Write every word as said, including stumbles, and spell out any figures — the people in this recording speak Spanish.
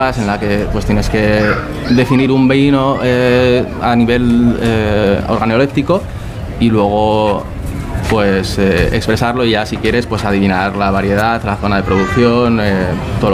en la que pues tienes que definir un vino eh, a nivel eh, organoléptico y luego pues eh, expresarlo y ya si quieres pues adivinar la variedad, la zona de producción, eh, todo lo